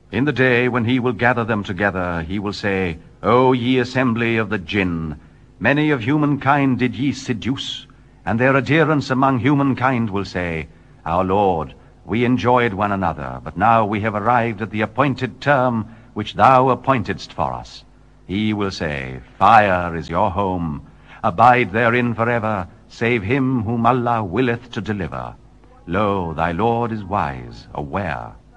In the day when he will gather them together, he will say, O ye assembly of the Jinn, many of humankind did ye seduce, and their adherents among humankind will say, Our Lord, we enjoyed one another, but now we have arrived at the appointed term which thou appointedst for us. He will say, Fire is your home, abide therein forever, save him whom Allah willeth to deliver. Lo, thy Lord is wise, aware.